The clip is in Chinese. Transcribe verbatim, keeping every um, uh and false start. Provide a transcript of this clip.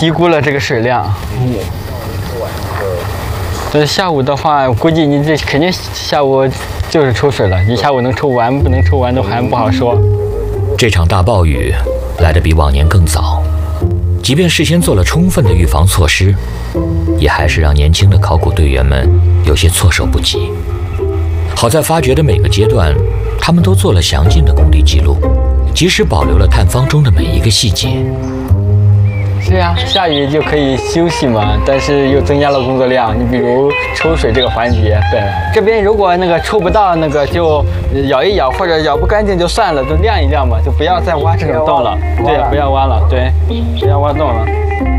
低估了这个水量。这下午的话，估计你这肯定下午就是抽水了。你下午能抽完不能抽完都还不好说。 这场大暴雨来得比往年更早，即便事先做了充分的预防措施，也还是让年轻的考古队员们有些措手不及。好在发掘的每个阶段，他们都做了详尽的工地记录，及时保留了探方中的每一个细节。 是呀，下雨就可以休息嘛，但是又增加了工作量。你比如抽水这个环节，对，这边如果那个抽不到，那个就舀一舀，或者舀不干净就算了，就晾一晾嘛，就不要再挖这种洞了。对，不要挖了，对，不要挖洞了。